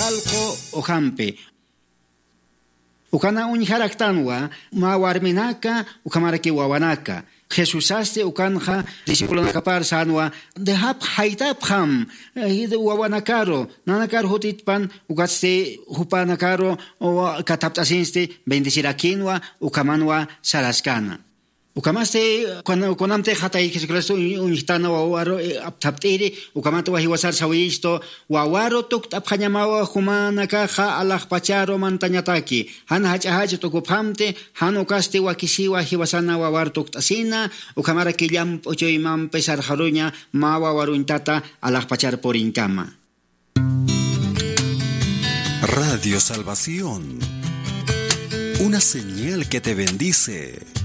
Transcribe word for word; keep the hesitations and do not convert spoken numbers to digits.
alco ojampe. Ukana unjaraktanwa, ma warminaka, ukamaraki wawanaka. Jesús haste ukanja, discípulo nakapar sanwa, dehap haitap ham, hide wawanakaro, nanakar hutitpan, ugatste hupanakaro, o kataptasinste, bendicirakinwa, ukamanwa salaskana. Ukamaste cuando conamte hatay Jesucristo unitana wawaro aptaptiri ukamate wahiwasar sawisto wawaro tuk apkhanyamawa humana kaha alah pacharo mantañataki han hachahach tukuphamte han ukaste wakisiwa hiwasana wawar tuktasina ukamara killam ochoimam pesar haruña ma wawaruntata alah pachar por incama. Radio Salvación, una señal que te bendice.